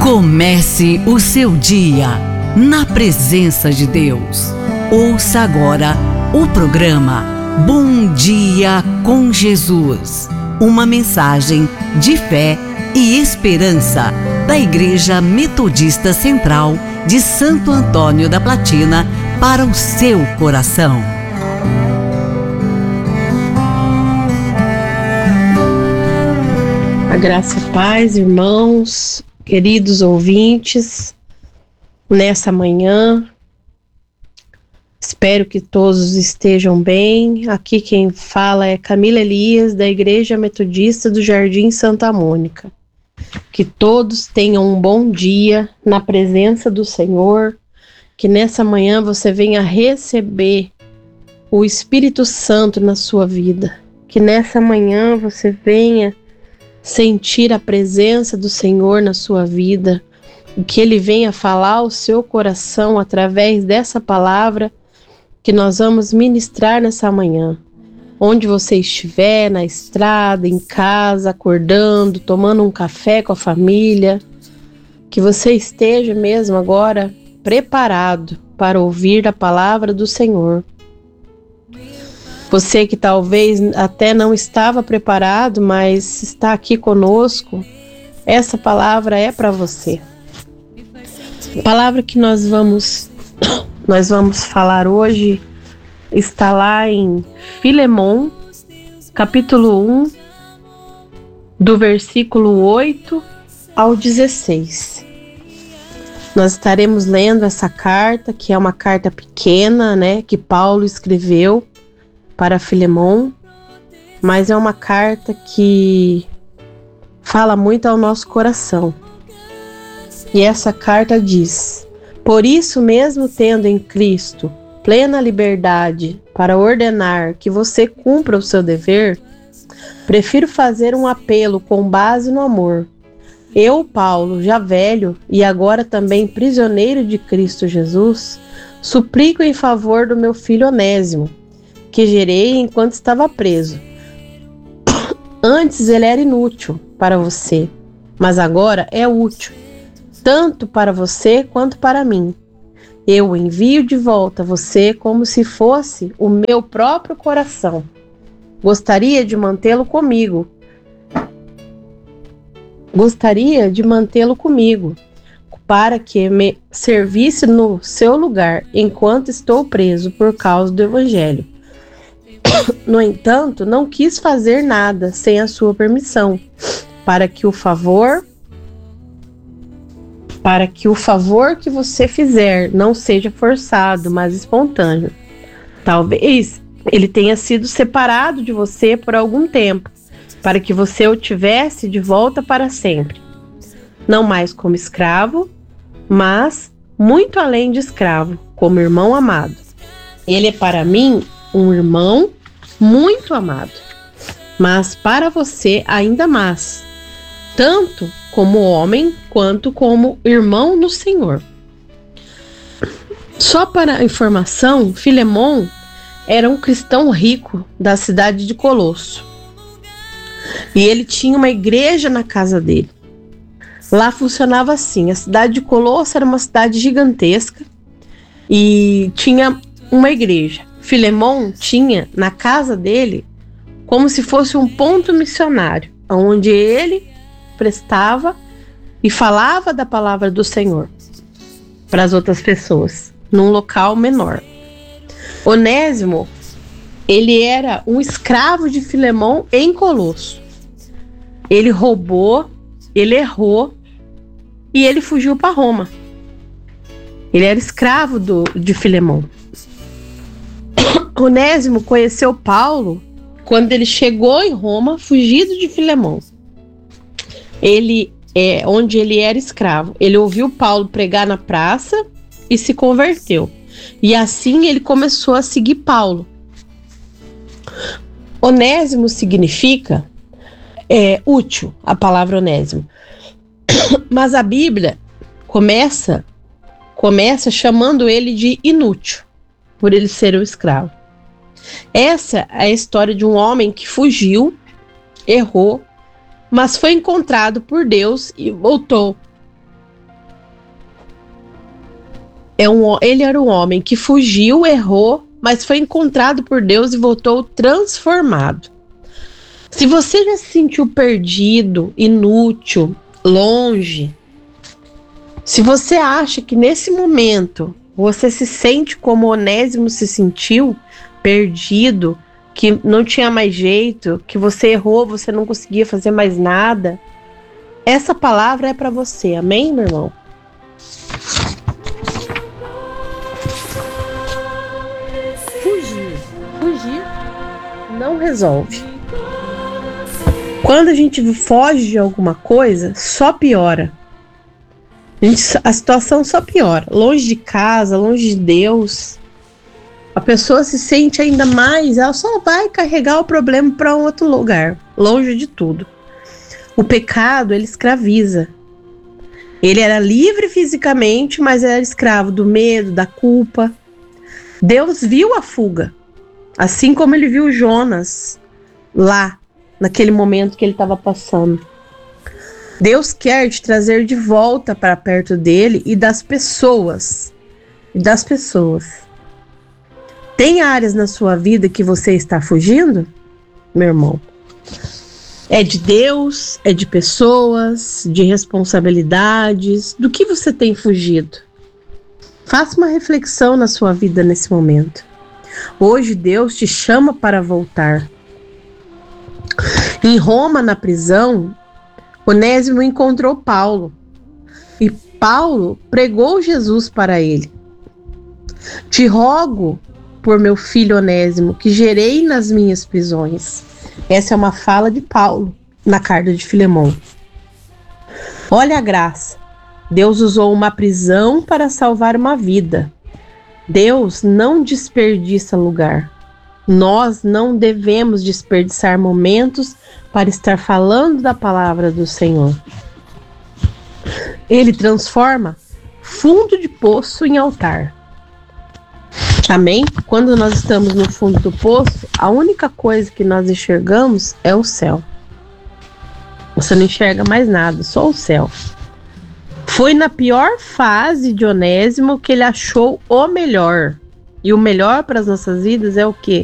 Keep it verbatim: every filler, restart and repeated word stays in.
Comece o seu dia na presença de Deus. Ouça agora o programa Bom Dia com Jesus. Uma mensagem de fé e esperança da Igreja Metodista Central de Santo Antônio da Platina para o seu coração. A graça e paz, irmãos, queridos ouvintes, nessa manhã, espero que todos estejam bem. Aqui quem fala é Camila Elias, da Igreja Metodista do Jardim Santa Mônica. Que todos tenham um bom dia na presença do Senhor, que nessa manhã você venha receber o Espírito Santo na sua vida, que nessa manhã você venha sentir a presença do Senhor na sua vida, que Ele venha falar ao seu coração através dessa palavra que nós vamos ministrar nessa manhã. Onde você estiver, na estrada, em casa, acordando, tomando um café com a família, que você esteja mesmo agora preparado para ouvir a palavra do Senhor. Você que talvez até não estava preparado, mas está aqui conosco, essa palavra é para você. A palavra que nós vamos, nós vamos falar hoje está lá em Filemon, capítulo um, do versículo oito ao dezesseis. Nós estaremos lendo essa carta, que é uma carta pequena, né, que Paulo escreveu para Filemon, mas é uma carta que fala muito ao nosso coração. E essa carta diz: por isso mesmo, tendo em Cristo plena liberdade para ordenar que você cumpra o seu dever, prefiro fazer um apelo com base no amor. Eu, Paulo, já velho e agora também prisioneiro de Cristo Jesus, suplico em favor do meu filho Onésimo, que gerei enquanto estava preso. Antes ele era inútil para você, mas agora é útil, tanto para você quanto para mim. Eu o envio de volta a você como se fosse o meu próprio coração. Gostaria de mantê-lo comigo. Gostaria de mantê-lo comigo, para que me servisse no seu lugar enquanto estou preso por causa do Evangelho. No entanto, não quis fazer nada sem a sua permissão, para que o favor para que o favor que você fizer não seja forçado, mas espontâneo. Talvez ele tenha sido separado de você por algum tempo, para que você o tivesse de volta para sempre. Não mais como escravo, mas muito além de escravo, como irmão amado. Ele é para mim um irmão muito amado, mas para você ainda mais, tanto como homem quanto como irmão no Senhor. Só para informação, Filemon era um cristão rico da cidade de Colosso, e ele tinha uma igreja na casa dele. Lá funcionava assim: a cidade de Colosso era uma cidade gigantesca e tinha uma igreja. Filemon tinha na casa dele como se fosse um ponto missionário, onde ele prestava e falava da palavra do Senhor para as outras pessoas, num local menor. Onésimo, ele era um escravo de Filemon em Colosso. Ele roubou, ele errou e ele fugiu para Roma. Ele era escravo do, de Filemon. Onésimo conheceu Paulo quando ele chegou em Roma, fugido de Filemon. Ele, é, onde ele era escravo, ele ouviu Paulo pregar na praça e se converteu. E assim ele começou a seguir Paulo. Onésimo significa é, útil, a palavra Onésimo. Mas a Bíblia começa, começa chamando ele de inútil, por ele ser um escravo. Essa é a história de um homem que fugiu, errou, mas foi encontrado por Deus e voltou. É um, ele era um homem que fugiu, errou, mas foi encontrado por Deus e voltou transformado. Se você já se sentiu perdido, inútil, longe, se você acha que nesse momento você se sente como Onésimo se sentiu, perdido, que não tinha mais jeito, que você errou, você não conseguia fazer mais nada, essa palavra é para você, amém, meu irmão? Fugir, fugir não resolve. Quando a gente foge de alguma coisa, só piora. A, gente, a situação só piora. Longe de casa, longe de Deus, a pessoa se sente ainda mais, ela só vai carregar o problema para um outro lugar, longe de tudo. O pecado, ele escraviza. Ele era livre fisicamente, mas era escravo do medo, da culpa. Deus viu a fuga, assim como ele viu Jonas lá, naquele momento que ele estava passando. Deus quer te trazer de volta para perto dele e das pessoas. E das pessoas. Tem áreas na sua vida que você está fugindo, meu irmão? É de Deus, é de pessoas, de responsabilidades. Do que você tem fugido? Faça uma reflexão na sua vida nesse momento. Hoje Deus te chama para voltar. Em Roma, na prisão, Onésimo encontrou Paulo. E Paulo pregou Jesus para ele. Te rogo por meu filho Onésimo, que gerei nas minhas prisões. Essa é uma fala de Paulo na carta de Filemão. Olha a graça. Deus usou uma prisão para salvar uma vida. Deus não desperdiça lugar. Nós não devemos desperdiçar momentos para estar falando da palavra do Senhor. Ele transforma fundo de poço em altar. Amém? Quando nós estamos no fundo do poço, a única coisa que nós enxergamos é o céu. Você não enxerga mais nada, só o céu. Foi na pior fase de Onésimo que ele achou o melhor. E o melhor para as nossas vidas é o quê?